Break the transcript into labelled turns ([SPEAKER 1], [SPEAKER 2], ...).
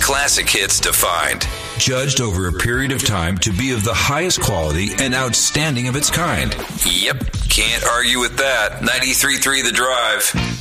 [SPEAKER 1] classic hits defined.
[SPEAKER 2] Judged over a period of time to be of the highest quality and outstanding of its kind.
[SPEAKER 1] Yep, can't argue with that. 93.3 The Drive.